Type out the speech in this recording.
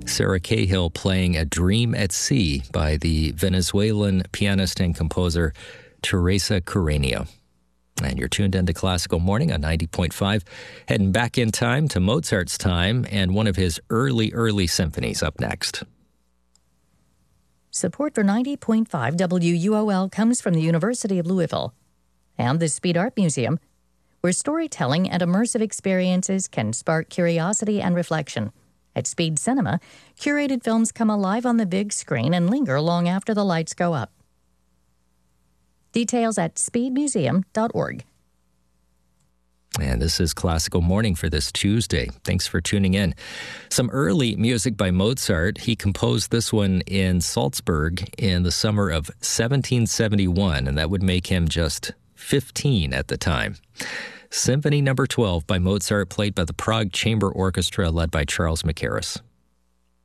Sarah Cahill playing A Dream at Sea by the Venezuelan pianist and composer Teresa Carreño. And you're tuned into Classical Morning on 90.5. Heading back in time to Mozart's time and one of his early symphonies up next. Support for 90.5 WUOL comes from the University of Louisville and the Speed Art Museum, where storytelling and immersive experiences can spark curiosity and reflection. At Speed Cinema, curated films come alive on the big screen and linger long after the lights go up. Details at speedmuseum.org. And this is Classical Morning for this Tuesday. Thanks for tuning in. Some early music by Mozart. He composed this one in Salzburg in the summer of 1771, and that would make him just 15 at the time. Symphony No. 12 by Mozart, played by the Prague Chamber Orchestra, led by Charles Mackerras.